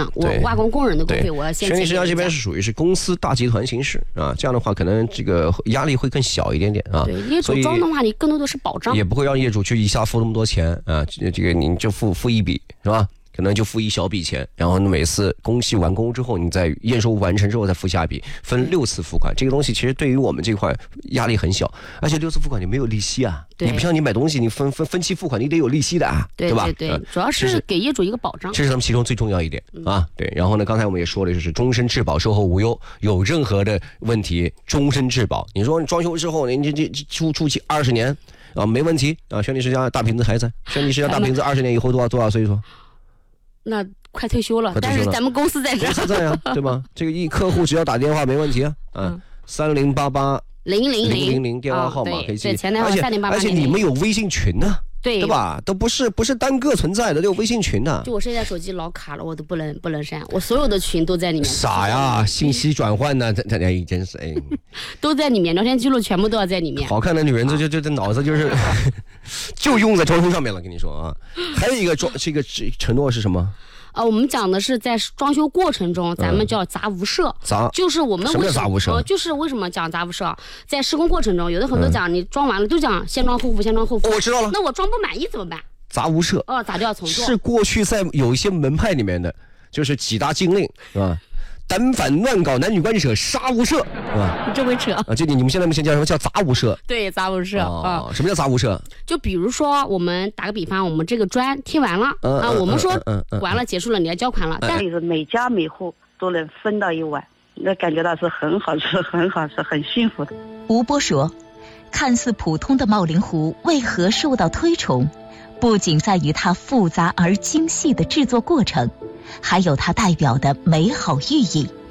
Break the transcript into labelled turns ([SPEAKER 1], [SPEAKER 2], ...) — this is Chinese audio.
[SPEAKER 1] 障。我瓦工工人的工费我要先。
[SPEAKER 2] 轩尼诗家这边是属于是公司大集团形式啊，这样的话可能这个压力会更小一点点啊。
[SPEAKER 1] 对，业主装的话，你更多的是保障，
[SPEAKER 2] 也不会让业主去一下付那么多钱啊。这个您就付一笔是吧？可能就付一小笔钱，然后每次工期完工之后，你再验收完成之后再付下笔，分6次付款。这个东西其实对于我们这块压力很小，而且6次付款你没有利息啊。你不像你买东西，你分期付款，你得有利息的啊，对吧？
[SPEAKER 1] 对，主要是给业主一个保障，
[SPEAKER 2] 这是咱们其中最重要一点啊。对，然后呢，刚才我们也说了，就是终身质保，售后无忧，有任何的问题终身质保。你说你装修之后，你这出期20年啊，没问题啊。轩尼诗家大瓶子还在，轩尼诗家大瓶子20年以后多少岁数？
[SPEAKER 1] 那快退休了，但是咱们公司在这，
[SPEAKER 2] 公司在啊，对吧？这个客户只要打电话没问题啊，30880000电话号码可以记，而且你们有微信群呢，对吧？都不是单个存在的，都有微信群的。
[SPEAKER 1] 就我现在手机老卡了，我都不能删，我所有的群都在里面。
[SPEAKER 2] 傻呀，信息转换呢，真是哎，
[SPEAKER 1] 都在里面，聊天记录全部都要在里面。
[SPEAKER 2] 好看的女人这脑子就是就用在装修上面了，跟你说啊。还有一个这个承诺是什么？
[SPEAKER 1] 我们讲的是在装修过程中，咱们叫杂无赦。就是我们
[SPEAKER 2] 什么叫杂无赦？
[SPEAKER 1] 就是为什么讲杂无赦？在施工过程中，有的很多讲你装完了都讲先装后付，我知道了。那我装不满意怎么办？
[SPEAKER 2] 杂无赦。
[SPEAKER 1] 咋就要重做？
[SPEAKER 2] 是过去在有一些门派里面的，就是几大禁令啊。胆反乱搞男女关系者，杀无赦，是吧？
[SPEAKER 1] 这回扯
[SPEAKER 2] 啊！这你们现在目前叫什么？叫杂无赦？
[SPEAKER 1] 对，杂无赦啊。
[SPEAKER 2] 什么叫杂无赦？
[SPEAKER 1] 就比如说，我们打个比方，我们这个砖贴完了我们说完了结束了，你要交款了，但
[SPEAKER 3] 是每家每户都能分到一碗，那感觉到是很好吃，很幸福的。
[SPEAKER 4] 吴波说，看似普通的茂林湖为何受到推崇，不仅在于它复杂而精细的制作过程，还有它代表的美好寓意。